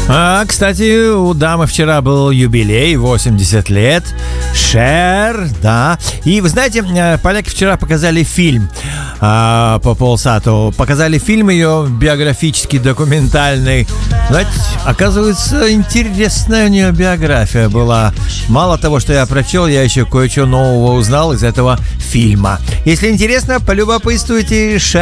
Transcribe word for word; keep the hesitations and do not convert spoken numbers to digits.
А, кстати, у дамы вчера был юбилей, восемьдесят лет. Шер, да. И вы знаете, поляки вчера показали фильм а, по Полсату. Показали фильм ее биографический, документальный. Знаете, оказывается, интересная у нее биография была. Мало того, что я прочел, я еще кое-что нового узнал из этого фильма. Если интересно, полюбопытствуйте. Шер.